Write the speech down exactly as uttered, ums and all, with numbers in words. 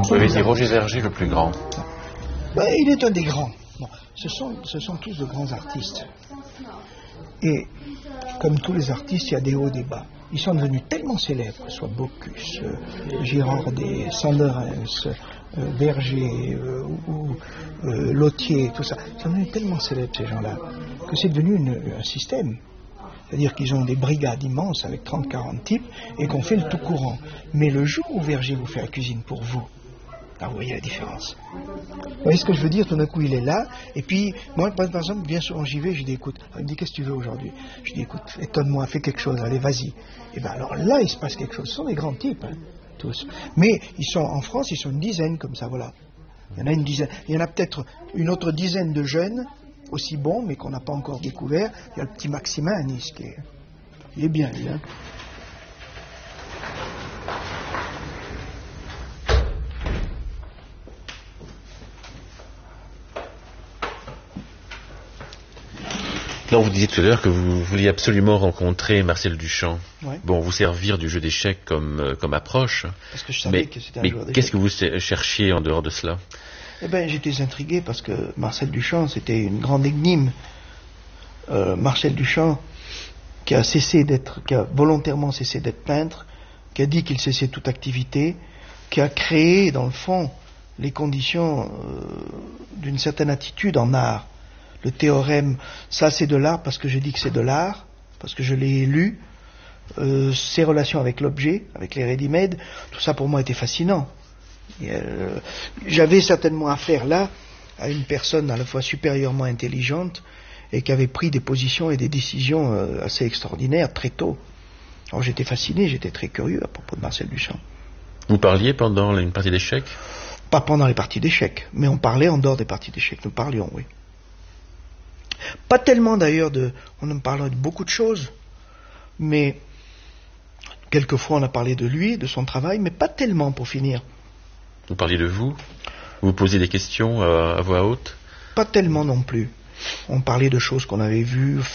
Vous avez dit Roger Verger le plus grand. Ben, il est un des grands. Bon, ce sont, ce sont tous de grands artistes. Et comme tous les artistes, il y a des hauts et des bas. Ils sont devenus tellement célèbres, que ce soit Bocuse, euh, Girardet, Sanderens, euh, Verger, euh, ou euh, Lautier, tout ça. Ils sont devenus tellement célèbres, ces gens-là, que c'est devenu une, un système. C'est-à-dire qu'ils ont des brigades immenses avec trente à quarante types et qu'on fait le tout courant. Mais le jour où Verger vous fait la cuisine pour vous, là vous voyez la différence. Vous voyez ce que je veux dire? Tout d'un coup il est là, et puis moi par exemple bien souvent j'y vais, je dis écoute, il me dit qu'est-ce que tu veux aujourd'hui? Je dis écoute, étonne-moi, fais quelque chose, allez vas-y. Et bien alors là il se passe quelque chose, ce sont des grands types, hein, tous. Mais ils sont en France, ils sont une dizaine comme ça, voilà. Il y en a une dizaine, il y en a peut-être une autre dizaine de jeunes, aussi bons, mais qu'on n'a pas encore découvert. Il y a le petit Maximin à Nice qui est, il est bien lui, hein. Non, vous disiez tout à l'heure que vous vouliez absolument rencontrer Marcel Duchamp. Ouais. Bon, vous servir du jeu d'échecs comme, euh, comme approche. Parce que je savais mais, que c'était un mais joueur d'échecs. qu'est-ce que vous cherchiez en dehors de cela? Eh bien, j'étais intrigué parce que Marcel Duchamp, c'était une grande énigme. Euh, Marcel Duchamp, qui a cessé d'être, qui a volontairement cessé d'être peintre, qui a dit qu'il cessait toute activité, qui a créé, dans le fond, les conditions euh, d'une certaine attitude en art. Le théorème, ça c'est de l'art parce que je dis que c'est de l'art, parce que je l'ai lu, euh, ses relations avec l'objet, avec les ready-made, tout ça pour moi était fascinant. Et, euh, j'avais certainement affaire là à une personne à la fois supérieurement intelligente et qui avait pris des positions et des décisions euh, assez extraordinaires très tôt. Alors j'étais fasciné, j'étais très curieux à propos de Marcel Duchamp. Vous parliez pendant une partie d'échecs? Pas pendant les parties d'échecs, mais on parlait en dehors des parties d'échecs, nous parlions, oui. Pas tellement d'ailleurs de... On me parlait de beaucoup de choses, mais quelquefois on a parlé de lui, de son travail, mais pas tellement pour finir. Vous parliez de vous? Vous posiez des questions euh, à voix haute? Pas tellement non plus. On parlait de choses qu'on avait vues,